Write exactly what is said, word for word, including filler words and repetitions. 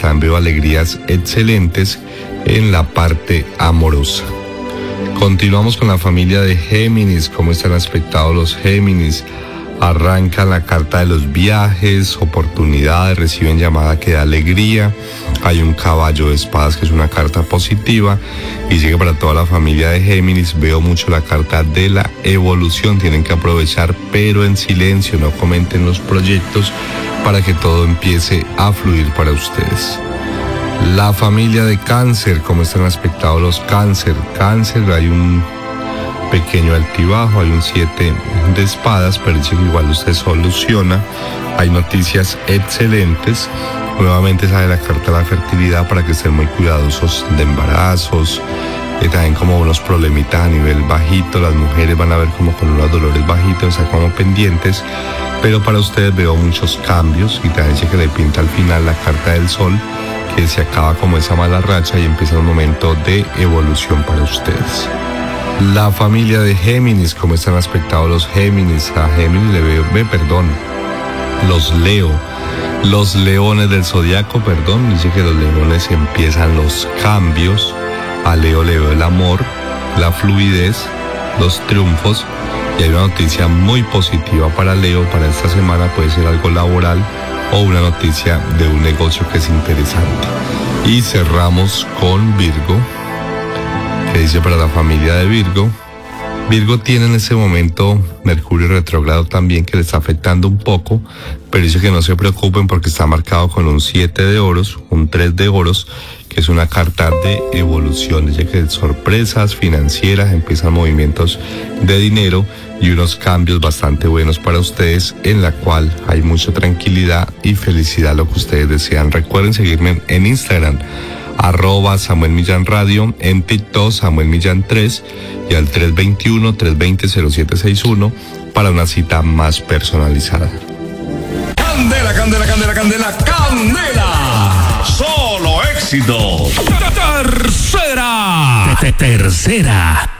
también veo alegrías excelentes en la parte amorosa. Continuamos con la familia de Géminis. ¿Cómo están aspectados los Géminis? Arrancan la carta de los viajes, oportunidades, reciben llamada que da alegría. Hay un caballo de espadas que es una carta positiva. Y sigue para toda la familia de Géminis. Veo mucho la carta de la evolución. Tienen que aprovechar, pero en silencio, no comenten los proyectos para que todo empiece a fluir para ustedes. La familia de Cáncer, ¿cómo están aspectados los Cáncer? Cáncer, hay un pequeño altibajo, hay un siete de espadas, pero eso igual usted soluciona. Hay noticias excelentes. Nuevamente sale la carta de la fertilidad para que estén muy cuidadosos de embarazos. Y también como unos problemitas a nivel bajito, las mujeres van a ver como con unos dolores bajitos, o sea, como pendientes. Pero para ustedes veo muchos cambios y también sé que le pinta al final la carta del sol, que se acaba como esa mala racha y empieza un momento de evolución para ustedes. La familia de Géminis, ¿cómo están aspectados los Géminis? A Géminis le veo, ve, perdón, los Leo, los leones del zodiaco, perdón, dice que los leones empiezan los cambios. A Leo le veo el amor, la fluidez, los triunfos, y hay una noticia muy positiva para Leo para esta semana. Puede ser algo laboral o una noticia de un negocio que es interesante. Y cerramos con Virgo, que dice para la familia de Virgo. Virgo tiene en ese momento Mercurio retrógrado también, que le está afectando un poco, pero dice que no se preocupen porque está marcado con un siete de oros, un tres de oros, que es una carta de evolución. Dice que sorpresas financieras, empiezan movimientos de dinero y unos cambios bastante buenos para ustedes, en la cual hay mucha tranquilidad y felicidad, lo que ustedes desean. Recuerden seguirme en Instagram, arroba Samuel Millán Radio, en TikTok Samuel Millán tres y al tres dos uno, tres dos cero, cero siete seis uno para una cita más personalizada. Candela, candela, candela, candela, candela. Solo éxito. Tercera. Tercera.